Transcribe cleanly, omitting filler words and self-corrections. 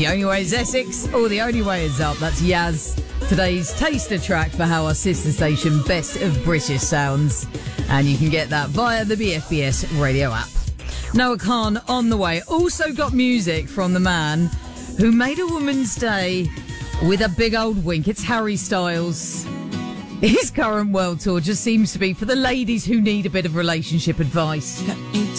The Only Way is Essex, or The Only Way is Up. That's Yaz. Today's taster track for our sister station, Best of British Sounds. And you can get that via the BFBS radio app. Noah Khan on the way. Also got music from the man who made a woman's day with a big old wink. It's Harry Styles. His current world tour just seems to be for the ladies who need a bit of relationship advice. Let me